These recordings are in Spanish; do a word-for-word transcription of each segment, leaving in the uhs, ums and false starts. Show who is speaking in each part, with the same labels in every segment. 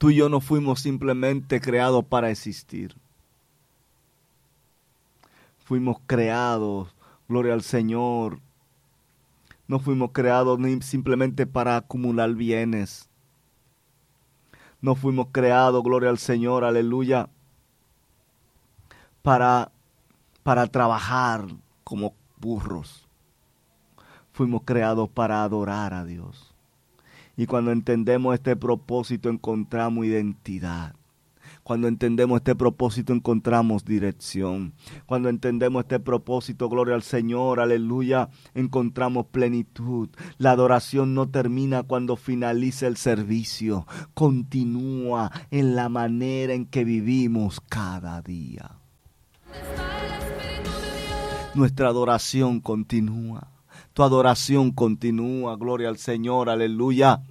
Speaker 1: Tú y yo no fuimos simplemente creados para existir. Fuimos creados, gloria al Señor. No fuimos creados ni simplemente para acumular bienes. No fuimos creados, gloria al Señor, aleluya, para, para trabajar como burros. Fuimos creados para adorar a Dios. Y cuando entendemos este propósito, encontramos identidad. Cuando entendemos este propósito, encontramos dirección. Cuando entendemos este propósito, gloria al Señor, aleluya, encontramos plenitud. La adoración no termina cuando finaliza el servicio. Continúa en la manera en que vivimos cada día. Nuestra adoración continúa. Tu adoración continúa, gloria al Señor, aleluya.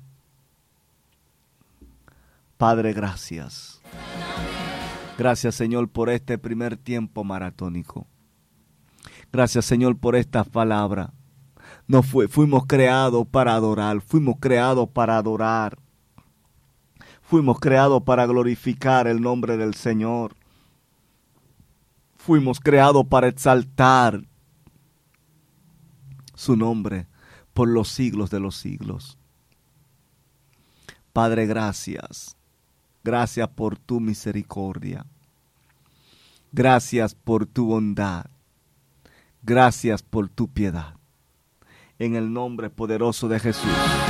Speaker 1: Padre, gracias. Gracias, Señor, por este primer tiempo maratónico. Gracias, Señor, por esta palabra. No fue, fuimos creados para adorar, fuimos creados para adorar. Fuimos creados para glorificar el nombre del Señor. Fuimos creados para exaltar su nombre por los siglos de los siglos. Padre, gracias. Gracias por tu misericordia. Gracias por tu bondad. Gracias por tu piedad. En el nombre poderoso de Jesús.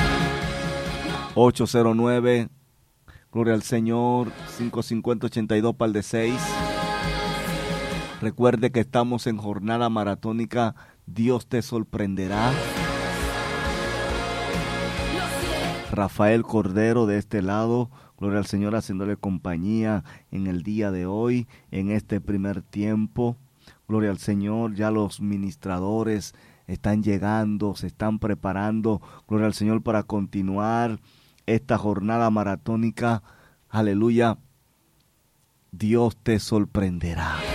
Speaker 1: ocho cero nueve, gloria al Señor, cinco cinco cero, ochenta y dos, par de seis. Recuerde que estamos en jornada maratónica. Dios te sorprenderá. Rafael Cordero de este lado, gloria al Señor, haciéndole compañía en el día de hoy, en este primer tiempo. Gloria al Señor, ya los ministradores están llegando, se están preparando, gloria al Señor, para continuar esta jornada maratónica. Aleluya. Dios te sorprenderá.